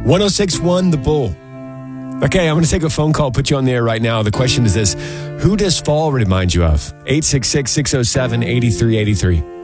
1061 The Bull. Okay, I'm going to take a phone call, put you on the air right now. The question is this: who does fall remind you of? 866-607-8383.